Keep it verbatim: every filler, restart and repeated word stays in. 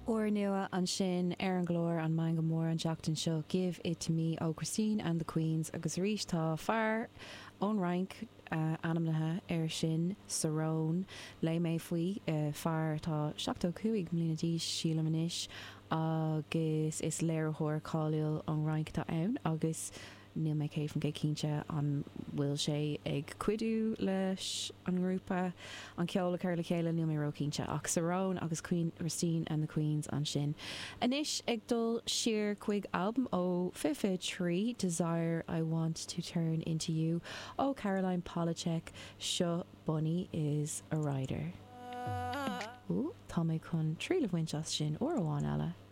Or nua an sin ar an glór an main go mór an seachtain seo Give It To Me ó Christine and the Queens agus rís tá fear ón rank uh, anamnathe ar sin sarón le mé faoi uh, fear tá seachtó cuaig mlína díos síla manis agus is léirthóir cáiliúil an rank tá ann agus níl mé céh an gé cínte an bhfuil sé ag cuidú leis an grúpa an ceola chuir le chéile níl mé ro cínte ach sarón agus Queen Christine and the Queens an sin. Inis ag dul siar chuig album ó fifty-three Desire I Want to Turn Into You ó Caroline Polachek seo Bunny is a Rider. Ú, tá mé chun trí le bhaint as sin ó amháin eile.